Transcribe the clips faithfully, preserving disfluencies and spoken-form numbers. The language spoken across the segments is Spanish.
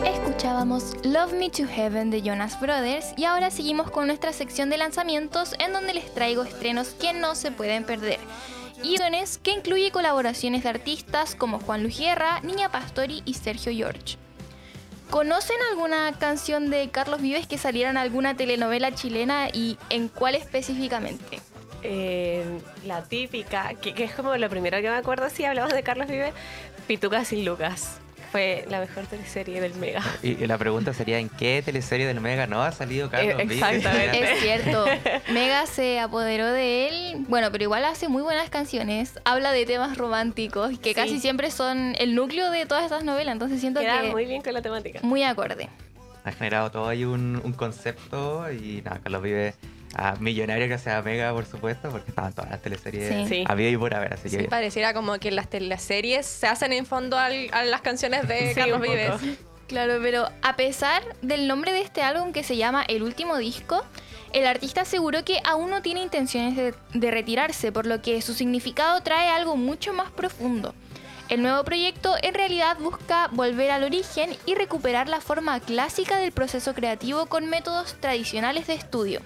Escuchábamos Love Me to Heaven de Jonas Brothers y ahora seguimos con nuestra sección de lanzamientos en donde les traigo estrenos que no se pueden perder. Y canciones que incluye colaboraciones de artistas como Juan Luis Guerra, Niña Pastori y Sergio George. ¿Conocen alguna canción de Carlos Vives que saliera en alguna telenovela chilena y en cuál específicamente? Eh, la típica, que, que es como lo primero que me acuerdo si hablamos de Carlos Vives, Pitucas sin Lucas. Fue la mejor teleserie del Mega. Y, y la pregunta sería, ¿en qué teleserie del Mega no ha salido Carlos Eh, Vives? exactamente. Es cierto, Mega se apoderó de él, bueno, pero igual hace muy buenas canciones, habla de temas románticos que Sí. casi siempre son el núcleo de todas estas novelas, entonces siento Queda que muy bien con la temática. muy acorde. Ha generado todo ahí un, un concepto y nada, Carlos Vives, ah, millonario que sea Mega, por supuesto, porque estaban todas las teleseries Sí. Sí. a vida y por haber, así Sí, que pareciera como que las teleseries se hacen en fondo al- a las canciones de Sí, Carlos un poco. Vives. Claro, pero a pesar del nombre de este álbum que se llama El Último Disco, el artista aseguró que aún no tiene intenciones de, de retirarse, por lo que su significado trae algo mucho más profundo. El nuevo proyecto en realidad busca volver al origen y recuperar la forma clásica del proceso creativo con métodos tradicionales de estudio.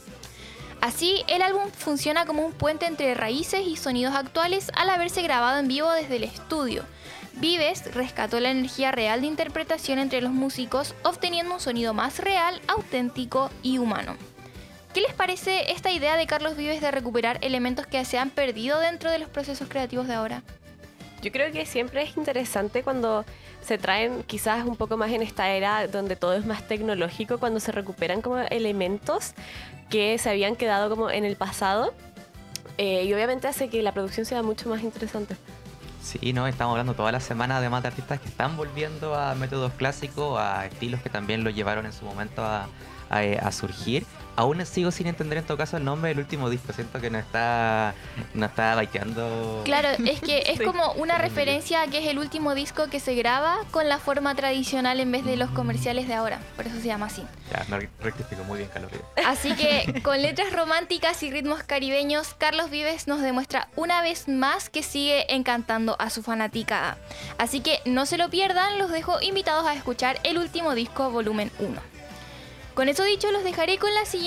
Así, el álbum funciona como un puente entre raíces y sonidos actuales al haberse grabado en vivo desde el estudio. Vives rescató la energía real de interpretación entre los músicos, obteniendo un sonido más real, auténtico y humano. ¿Qué les parece esta idea de Carlos Vives de recuperar elementos que se han perdido dentro de los procesos creativos de ahora? Yo creo que siempre es interesante cuando se traen, quizás un poco más en esta era donde todo es más tecnológico, cuando se recuperan como elementos que se habían quedado como en el pasado, eh, y obviamente hace que la producción sea mucho más interesante. sí, ¿no? Estamos hablando toda la semana además de artistas que están volviendo a métodos clásicos, a estilos que también los llevaron en su momento a, a, a surgir. Aún sigo sin entender en todo caso el nombre del último disco, siento que no está, no está baiteando. Claro, es que es Sí. como una referencia a que es el último disco que se graba con la forma tradicional en vez de los comerciales de ahora, por eso se llama así. Ya, me rectifico muy bien, Carlos Vives. Así que con letras románticas y ritmos caribeños, Carlos Vives nos demuestra una vez más que sigue encantando a su fanaticada. Así que no se lo pierdan, los dejo invitados a escuchar el último disco volumen uno. Con eso dicho, los dejaré con la siguiente